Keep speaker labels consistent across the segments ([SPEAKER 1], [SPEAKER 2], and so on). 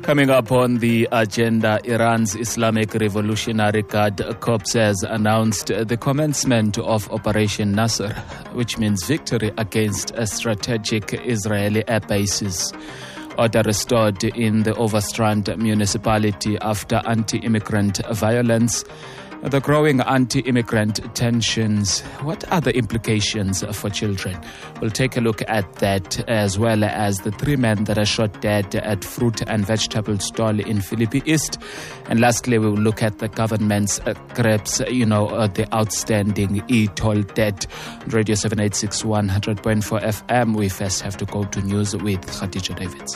[SPEAKER 1] Coming up on the agenda, Iran's Islamic Revolutionary Guard Corps has announced the commencement of Operation Nasr, which means victory against strategic Israeli air bases. Order restored in the Overstrand municipality after anti-immigrant violence. The growing anti-immigrant tensions, what are the implications for children? We'll take a look at that, as well as the 3 men that are shot dead at fruit and vegetable stall in Philippi East. And lastly, we will look at the government's grabs, the outstanding e-toll debt. Radio 7861 100.4 FM. We first have to go to news with Khadija Davids.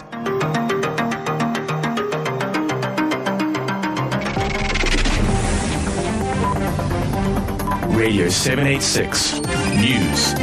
[SPEAKER 2] Radio 786 News.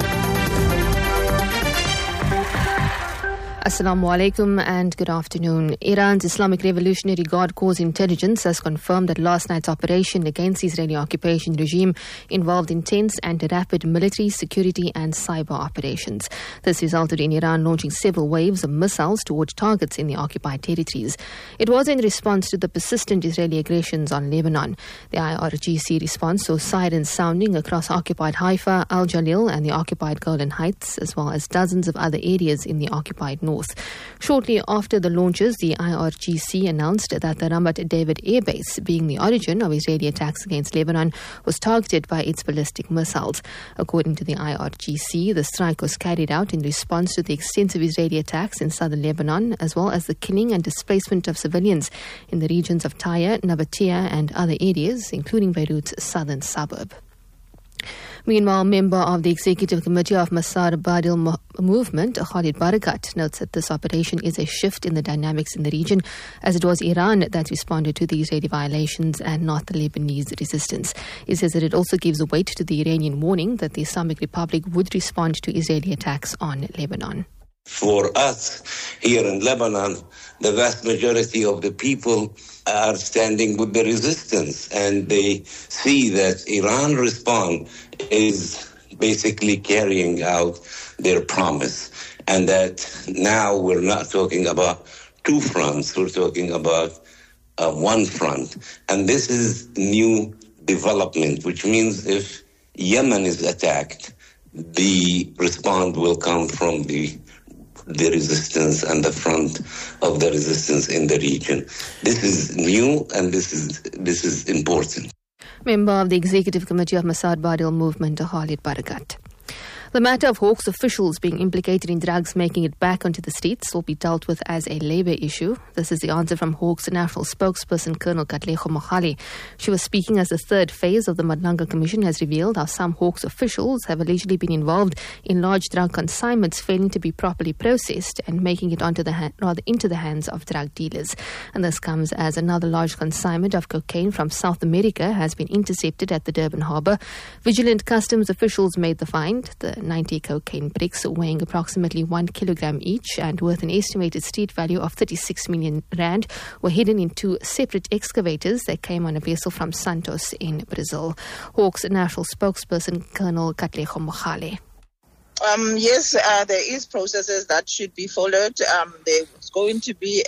[SPEAKER 3] Assalamu alaikum and good afternoon. Iran's Islamic Revolutionary Guard Corps intelligence has confirmed that last night's operation against the Israeli occupation regime involved intense and rapid military, security and cyber operations. This resulted in Iran launching several waves of missiles toward targets in the occupied territories. It was in response to the persistent Israeli aggressions on Lebanon. The IRGC response saw sirens sounding across occupied Haifa, Al Jalil and the occupied Golan Heights, as well as dozens of other areas in the occupied north. Shortly after the launches, the IRGC announced that the Ramat David Air Base, being the origin of Israeli attacks against Lebanon, was targeted by its ballistic missiles. According to the IRGC, the strike was carried out in response to the extensive Israeli attacks in southern Lebanon, as well as the killing and displacement of civilians in the regions of Tyre, Nabatea and other areas, including Beirut's southern suburb. Meanwhile, member of the Executive Committee of Masar Badil Movement, Khalid Barakat, notes that this operation is a shift in the dynamics in the region, as it was Iran that responded to the Israeli violations and not the Lebanese resistance. He says that it also gives weight to the Iranian warning that the Islamic Republic would respond to Israeli attacks on Lebanon.
[SPEAKER 4] For us here in Lebanon, the vast majority of the people are standing with the resistance, and they see that Iran response is basically carrying out their promise, and that now we're not talking about 2 fronts, we're talking about one front. And this is new development, which means if Yemen is attacked, the response will come from the resistance and the front of the resistance in the region. This is new and this is important.
[SPEAKER 3] Member of the Executive Committee of Masar Badil Movement, Khalid Barakat. The matter of Hawks officials being implicated in drugs making it back onto the streets will be dealt with as a labour issue. This is the answer from Hawks national spokesperson Colonel Katlego Mokhale. She was speaking as the 3rd phase of the Madanga Commission has revealed how some Hawks officials have allegedly been involved in large drug consignments failing to be properly processed and making it into the hands of drug dealers. And this comes as another large consignment of cocaine from South America has been intercepted at the Durban harbour. Vigilant customs officials made the find. The 90 cocaine bricks weighing approximately 1 kilogram each and worth an estimated street value of 36 million rand were hidden in 2 separate excavators that came on a vessel from Santos in Brazil. Hawks national spokesperson Colonel Katlego Mokhale.
[SPEAKER 5] Yes, there is processes that should be followed. There's going to be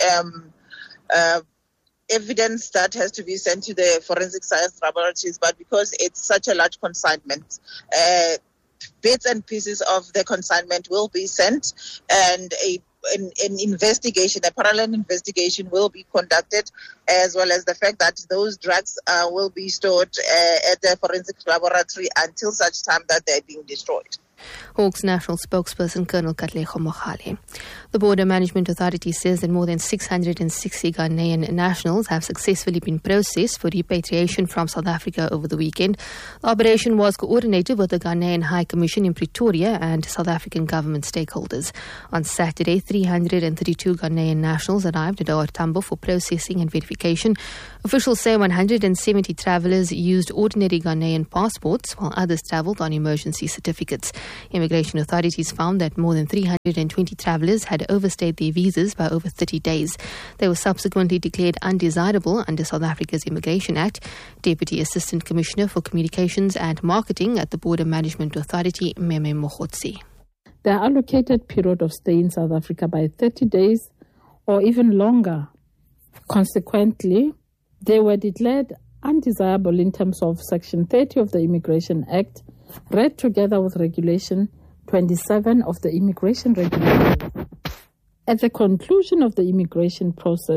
[SPEAKER 5] evidence that has to be sent to the forensic science laboratories, but because it's such a large consignment, bits and pieces of the consignment will be sent, and an investigation, a parallel investigation will be conducted, as well as the fact that those drugs will be stored at the forensic laboratory until such time that they're being destroyed.
[SPEAKER 3] Hawks national spokesperson Colonel Katlego Mokhale. The Border Management Authority says that more than 660 Ghanaian nationals have successfully been processed for repatriation from South Africa over the weekend. The operation was coordinated with the Ghanaian High Commission in Pretoria and South African government stakeholders. On Saturday, 332 Ghanaian nationals arrived at OR Tambo for processing and verification. Officials say 170 travellers used ordinary Ghanaian passports, while others travelled on emergency certificates. Immigration authorities found that more than 320 travellers had overstayed their visas by over 30 days. They were subsequently declared undesirable under South Africa's Immigration Act. Deputy Assistant Commissioner for Communications and Marketing at the Border Management Authority, Meme Mokhotsi.
[SPEAKER 6] Their allocated period of stay in South Africa by 30 days or even longer Consequently, they were declared undesirable in terms of Section 30 of the Immigration Act, read together with Regulation 27 of the Immigration Regulations. At the conclusion of the immigration process,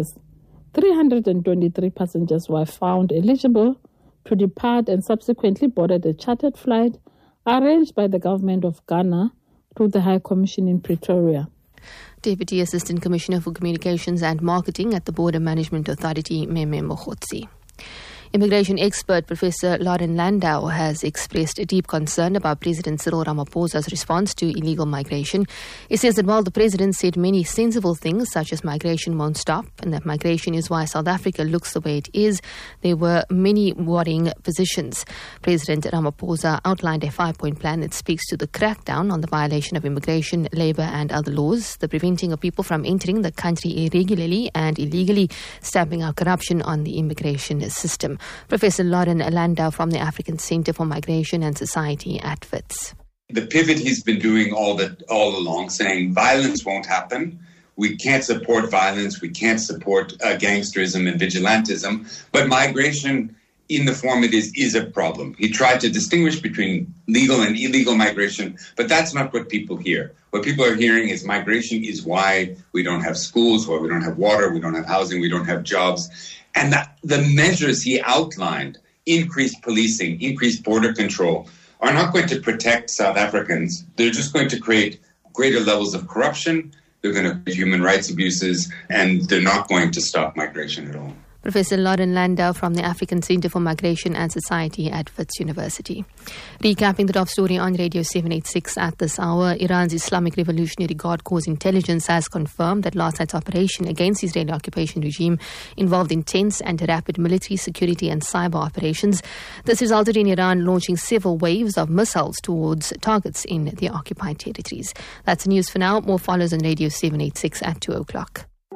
[SPEAKER 6] 323 passengers were found eligible to depart and subsequently boarded a chartered flight arranged by the government of Ghana through the High Commission in Pretoria.
[SPEAKER 3] Deputy Assistant Commissioner for Communications and Marketing at the Border Management Authority, Meme Mokhotsi. Immigration expert Professor Lauren Landau has expressed a deep concern about President Cyril Ramaphosa's response to illegal migration. He says that while the president said many sensible things, such as migration won't stop, and that migration is why South Africa looks the way it is, there were many worrying positions. President Ramaphosa outlined a 5-point plan that speaks to the crackdown on the violation of immigration, labour and other laws, the preventing of people from entering the country irregularly and illegally, stamping out corruption on the immigration system. Professor Lauren Landau from the African Centre for Migration and Society at WITS.
[SPEAKER 7] The pivot he's been doing all along, saying violence won't happen. We can't support violence. We can't support gangsterism and vigilantism. But migration in the form it is a problem. He tried to distinguish between legal and illegal migration, but that's not what people hear. What people are hearing is migration is why we don't have schools, why we don't have water, we don't have housing, we don't have jobs. And the measures he outlined, increased policing, increased border control, are not going to protect South Africans. They're just going to create greater levels of corruption, they're going to create human rights abuses, and they're not going to stop migration at all.
[SPEAKER 3] Professor Lauren Landau from the African Centre for Migration and Society at Wits University. Recapping the top story on Radio 786 at this hour, Iran's Islamic Revolutionary Guard Corps intelligence has confirmed that last night's operation against the Israeli occupation regime involved intense and rapid military, security and cyber operations. This resulted in Iran launching several waves of missiles towards targets in the occupied territories. That's the news for now. More follows on Radio 786 at 2 o'clock.